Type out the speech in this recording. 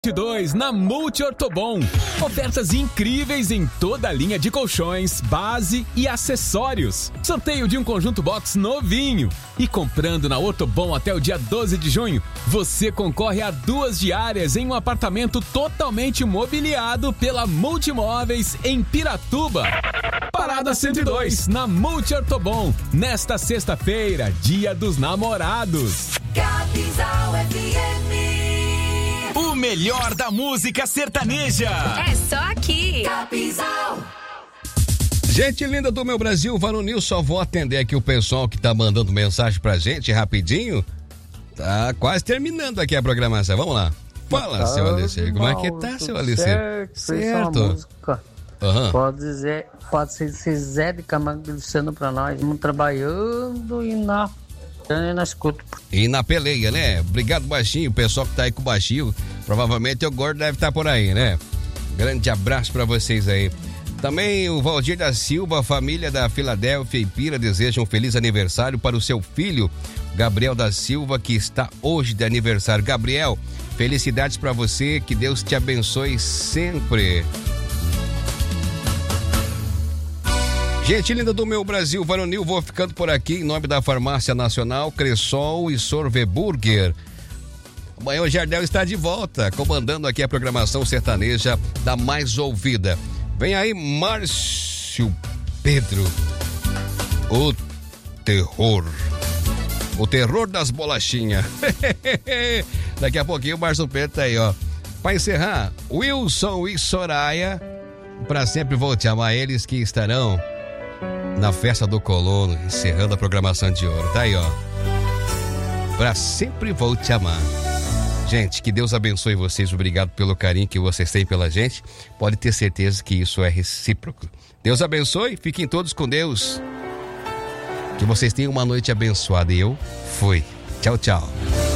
22 na Multi Ortobon. Ofertas incríveis em toda a linha de colchões, base e acessórios. Sorteio de um conjunto box novinho. E comprando na Ortobon até o dia 12 de junho, você concorre a 2 diárias em um apartamento totalmente mobiliado pela Multimóveis em Piratuba. Parada 102 na Multi Ortobon. Nesta sexta-feira, Dia dos Namorados. Capinzal FM. O melhor da música sertaneja. É só aqui. Capinzal. Gente linda do meu Brasil, Varonil, só vou atender aqui o pessoal que tá mandando mensagem pra gente rapidinho. Tá quase terminando aqui a programação. Vamos lá. Fala, seu Alessir. Como é que tá, seu Alessir? Certo. Pode ser Zé de Camargo e Luciano pra nós. Estamos trabalhando e na escuta. E na peleia, né? Obrigado, Baixinho. O pessoal que tá aí com o Baixinho, provavelmente o Gordo deve estar por aí, né? Grande abraço pra vocês aí. Também o Valdir da Silva, família da Filadélfia e Pira, deseja um feliz aniversário para o seu filho, Gabriel da Silva, que está hoje de aniversário. Gabriel, felicidades pra você, que Deus te abençoe sempre. Gente linda do meu Brasil, Varonil, vou ficando por aqui em nome da Farmácia Nacional, Cressol e Sorve Burger. Amanhã o Jardel está de volta, comandando aqui a programação sertaneja da mais ouvida. Vem aí Márcio Pedro, o terror das bolachinhas. Daqui a pouquinho o Márcio Pedro tá aí, ó. Para encerrar, Wilson e Soraya, para sempre vou te amar, eles que estarão na festa do Colono, encerrando a programação de ouro. Tá aí, ó. Pra sempre vou te amar. Gente, que Deus abençoe vocês. Obrigado pelo carinho que vocês têm pela gente. Pode ter certeza que isso é recíproco. Deus abençoe. Fiquem todos com Deus. Que vocês tenham uma noite abençoada. E eu fui. Tchau, tchau.